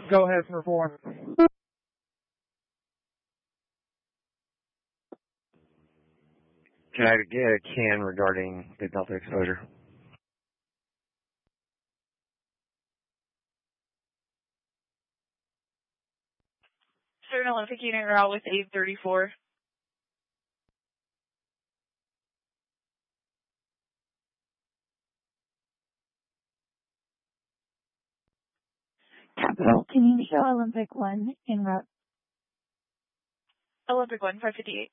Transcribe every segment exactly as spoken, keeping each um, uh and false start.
Go ahead for four. Can I get a can regarding the Delta exposure? Southern Olympic unit route with eight thirty-four. Capital, can you show Olympic one en route? Olympic one, five fifty-eight.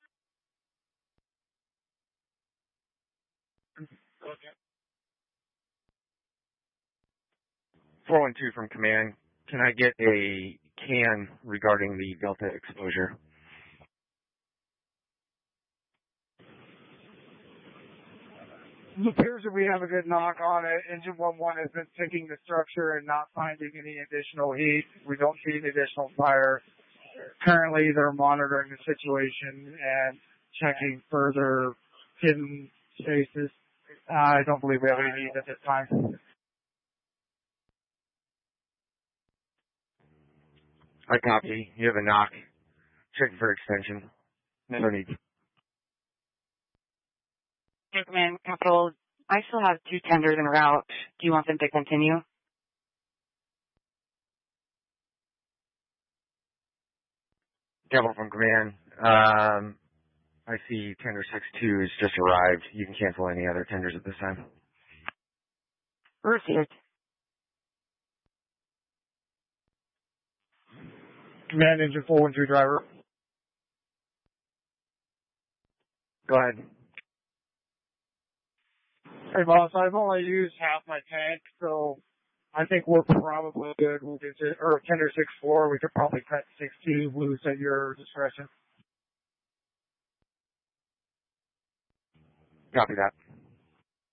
Okay. four one two from command. Can I get a can regarding the Delta exposure? It appears that we have a good knock on it. Engine one one has been picking the structure and not finding any additional heat. We don't see any additional fire. Currently, they're monitoring the situation and checking further hidden spaces. I don't believe we have any need at this time. I copy. You have a knock. Checking for extension. No need. Command, Capital, I still have two tenders en route. Do you want them to continue? Capital from command. Um, I see tender six two has just arrived. You can cancel any other tenders at this time. Received. Command engine four one two driver. Go ahead. Hey boss, I've only used half my tank, so I think we're probably good. We'll get to, or tender six four, we could probably cut six two loose at your discretion. Copy that.